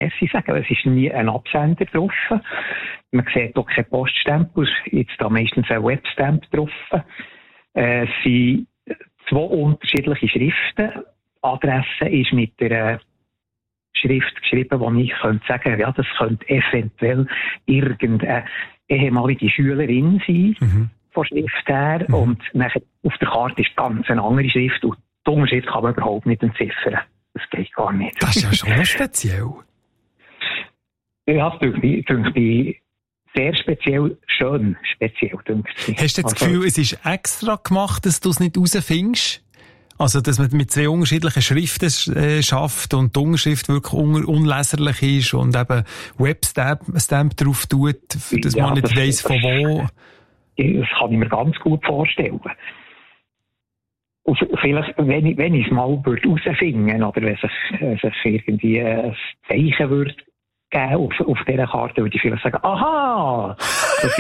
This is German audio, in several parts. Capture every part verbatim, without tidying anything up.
Adresse sagen. Es ist nie ein Absender drauf. Man sieht auch keinen Poststempel, jetzt da meistens ein Webstamp drauf. Äh, es sind zwei unterschiedliche Schriften. Die Adresse ist mit der Schrift geschrieben, wo ich könnte sagen, ja, das könnte eventuell irgendeine ehemalige Schülerin sein, mhm. von Schrift her. Mhm. Und nachher auf der Karte ist ganz eine andere Schrift und die Unterschrift kann man überhaupt nicht entziffern. Das geht gar nicht. Das ist ja schon noch speziell. Ja, das denke ich sehr speziell, schön speziell, denke ich. Hast du das Gefühl, also, es ist extra gemacht, dass du es nicht rausfindest? Also, dass man mit zwei unterschiedlichen Schriften äh, schafft und die Unterschrift wirklich un- unleserlich ist und eben Webstamp Stamp drauf tut, dass ja, man nicht das, weiss, von wo. Das kann ich mir ganz gut vorstellen. Und vielleicht, wenn ich, wenn ich es mal herausfinden oder wenn sich, äh, sich irgendwie ein Zeichen würde geben auf, auf dieser Karte, würde ich vielleicht sagen, aha, das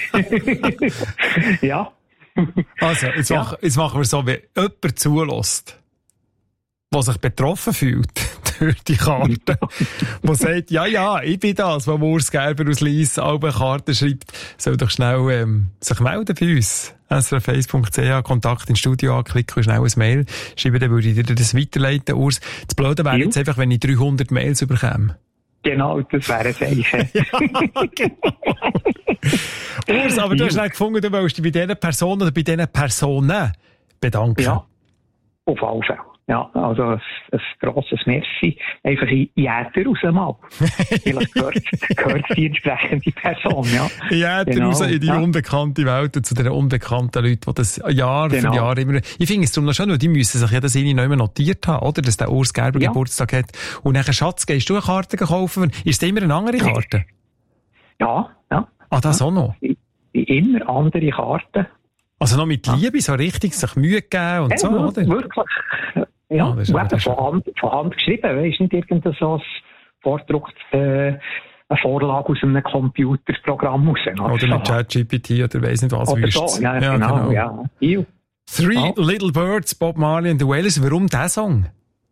ist, ja. Also, jetzt, ja. mach, jetzt machen wir so, wie jemand zulässt, der sich betroffen fühlt durch die Karte, der sagt, ja, ja, ich bin das, der Urs Gerber aus Lies eine Karte schreibt, soll doch schnell ähm, sich melden bei uns. S R F eins Punkt C H, Kontakt ins Studio anklicken und schnell ein Mail schreiben, dann würde ich dir das weiterleiten, Urs. Das Blöde wäre ja. jetzt einfach, wenn ich dreihundert Mails bekomme. Genau, das wäre ein Zeichen. Ja, genau. Urs, aber du hast nicht gefunden, du willst dich bei diesen Personen oder bei diesen Personen bedanken. Ja, auf alle Fälle. Ja, also ein, ein grosses Merci. Einfach in Jäter raus mal. Vielleicht gehört, gehört die entsprechende Person, ja. Jäter genau. raus in die ja. unbekannte Welt und zu den unbekannten Leuten, die das Jahr genau. für Jahr immer... Ich finde es darum noch schön, weil die müssen sich ja das irgendwie noch immer notiert haben, oder? Dass der Urs Gerber ja. Geburtstag hat. Und nachher, Schatz, gehst du eine Karte kaufen? Ist das immer eine andere Karte? Ja, ja. Ah, das ja. auch noch? Immer andere Karten. Also noch mit Liebe, ja. so richtig sich Mühe geben und ja, so, oder? Wirklich. Ja, ah, eben von Hand, von Hand geschrieben, weißt nicht irgendein so ein vordruckt, äh, eine Vorlage aus einem Computerprogramm raus. Oder, oder mit ChatGPT oder weiss nicht was. Oder so, ja, ja, genau, genau. Ja. Ja. Three ja. Little Birds, Bob Marley and the Wailers. Warum dieser Song?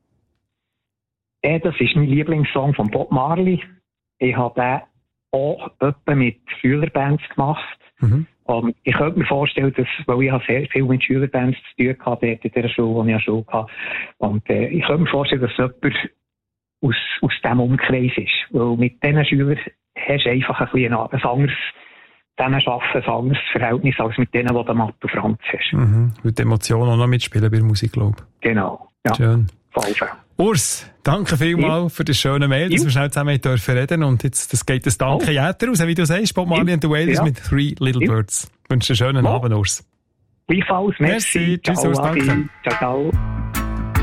Äh, das ist mein Lieblingssong von Bob Marley. Ich habe den auch etwa mit Schülerbands gemacht. Mhm. Und ich könnte mir vorstellen, dass, weil ich sehr viel mit Schülerbands zu tun hatte, in der Schule, wo ich eine Schule hatte. Und äh, ich könnte mir vorstellen, dass jemand aus, aus diesem Umkreis ist. Weil mit diesen Schülern hast du einfach ein, bisschen ein, ein anderes Zusammenarbeiten, ein anderes Verhältnis als mit denen, die du Mathe und Franz hast. Mhm. Mit Emotionen auch noch mitspielen bei der Musik, glaube ich. Genau. Ja. Schön. Falsch. Urs, danke vielmals ja. für das schöne Mail, dass ja. wir schnell zusammen dürfen reden. Und jetzt, das geht das Danke oh. Jäter raus, wie du sagst, Bob Marley ja. and the Wailers ja. mit Three Little ja. Birds. Ich wünsche einen schönen ja. Abend, Urs. Gleichfalls, merci. Merci. Tschüss, Urs, danke. Ciao, ciao.